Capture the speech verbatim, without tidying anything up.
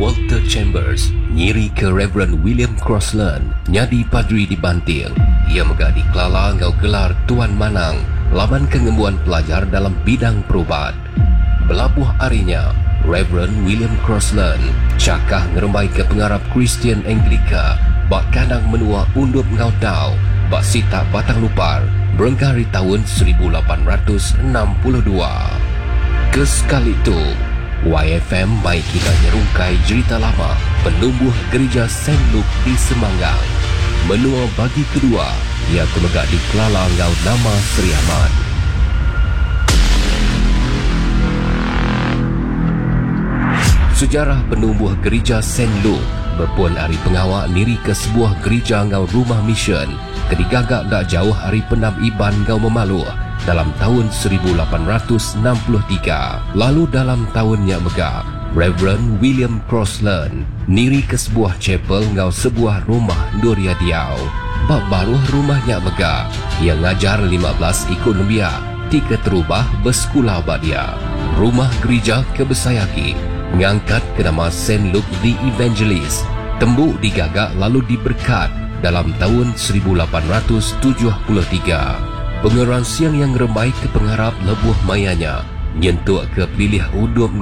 Walter Chambers nyiri ke Reverend William Crossland nyadi padri di Banting. Ia megah di Kelala ngau gelar Tuan Manang laman kengembuan pelajar dalam bidang perubat. Belabuh arinya, Reverend William Crossland cakah ngerembai ke pengarap Kristian Anglika bak kanang menua undup ngau dau bak sita batang lupar berengkari tahun seribu lapan ratus enam puluh dua. Kesekali itu, Y F M mai kita nyerungkai cerita lama penumbuh gereja Saint Luke di Semanggang. Menua bagi kedua, ia temegak di Kelala ngau nama Seri Ahmad. Sejarah penumbuh gereja Saint Luke berpuan hari pengawak niri ke sebuah gereja ngau rumah mission kedigagak tak jauh hari penam Iban ngau Memaluh dalam tahun seribu lapan ratus enam puluh tiga. Lalu dalam tahunnya megah, Reverend William Crossland niri ke sebuah chapel ngau sebuah rumah Nuria Diau. Bak baruh rumahnya megah, ia ngajar lima belas ikut lembia, tiga terubah bersekolah bak dia. Rumah gereja kebesayaki mengangkat ke nama Saint Luke the Evangelist. Tembuk digagak lalu diberkat dalam tahun seribu lapan ratus tujuh puluh tiga. Pengeran siang yang rembai ke pengharap lebuh mayanya nyentuk ke pilih udup